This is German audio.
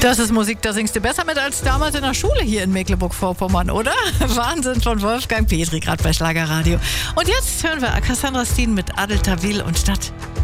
Das ist Musik, da singst du besser mit als damals in der Schule hier in Mecklenburg-Vorpommern, oder? Wahnsinn von Wolfgang Petri, gerade bei Schlagerradio. Und jetzt hören wir Cassandra Steen mit Adel Tawil und Stadt.